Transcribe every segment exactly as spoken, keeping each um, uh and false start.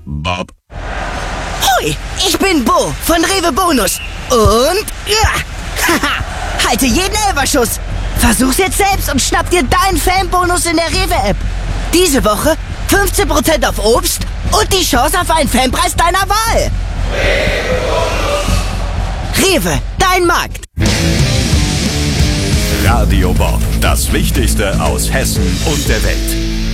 Bob. Hoi, ich bin Bo von Rewe Bonus. Und ja, haha, halte jeden Elferschuss. Versuch's jetzt selbst und schnapp dir deinen Fanbonus in der Rewe-App. Diese Woche fünfzehn Prozent auf Obst und die Chance auf einen Fanpreis deiner Wahl. Rewe, dein Markt. Radio Bob, das Wichtigste aus Hessen und der Welt.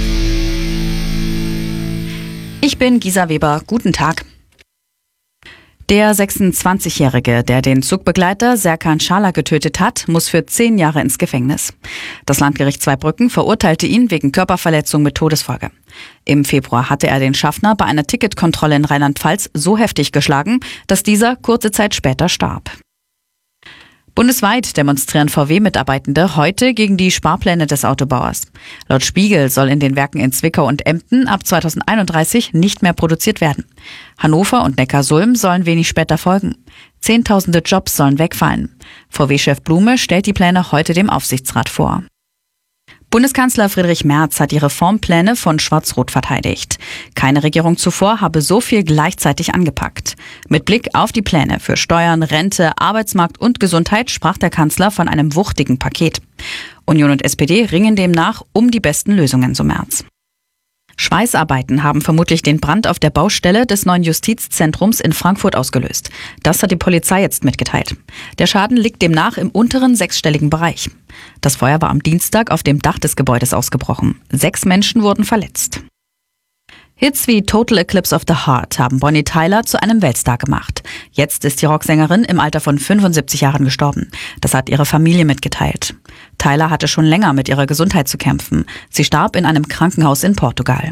Ich bin Gisa Weber. Guten Tag. Der sechsundzwanzigjährige, der den Zugbegleiter Serkan Schala getötet hat, muss für zehn Jahre ins Gefängnis. Das Landgericht Zweibrücken verurteilte ihn wegen Körperverletzung mit Todesfolge. Im Februar hatte er den Schaffner bei einer Ticketkontrolle in Rheinland-Pfalz so heftig geschlagen, dass dieser kurze Zeit später starb. Bundesweit demonstrieren V W-Mitarbeitende heute gegen die Sparpläne des Autobauers. Laut Spiegel soll in den Werken in Zwickau und Emden ab zweitausendeinunddreißig nicht mehr produziert werden. Hannover und Neckarsulm sollen wenig später folgen. Zehntausende Jobs sollen wegfallen. V W-Chef Blume stellt die Pläne heute dem Aufsichtsrat vor. Bundeskanzler Friedrich Merz hat die Reformpläne von Schwarz-Rot verteidigt. Keine Regierung zuvor habe so viel gleichzeitig angepackt. Mit Blick auf die Pläne für Steuern, Rente, Arbeitsmarkt und Gesundheit sprach der Kanzler von einem wuchtigen Paket. Union und S P D ringen demnach um die besten Lösungen, so Merz. Schweißarbeiten haben vermutlich den Brand auf der Baustelle des neuen Justizzentrums in Frankfurt ausgelöst. Das hat die Polizei jetzt mitgeteilt. Der Schaden liegt demnach im unteren sechsstelligen Bereich. Das Feuer war am Dienstag auf dem Dach des Gebäudes ausgebrochen. Sechs Menschen wurden verletzt. Hits wie Total Eclipse of the Heart haben Bonnie Tyler zu einem Weltstar gemacht. Jetzt ist die Rocksängerin im Alter von fünfundsiebzig Jahren gestorben. Das hat ihre Familie mitgeteilt. Tyler hatte schon länger mit ihrer Gesundheit zu kämpfen. Sie starb in einem Krankenhaus in Portugal.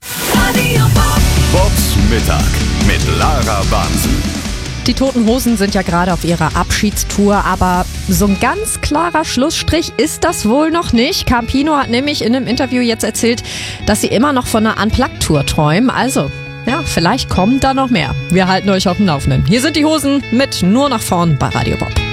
Bobs Mittag mit Lara Bansen. Die Toten Hosen sind ja gerade auf ihrer Abschiedstour, aber so ein ganz klarer Schlussstrich ist das wohl noch nicht. Campino hat nämlich in einem Interview jetzt erzählt, dass sie immer noch von einer Unplugged-Tour träumen. Also, ja, vielleicht kommt da noch mehr. Wir halten euch auf dem Laufenden. Hier sind die Hosen mit Nur nach vorn bei Radio Bob.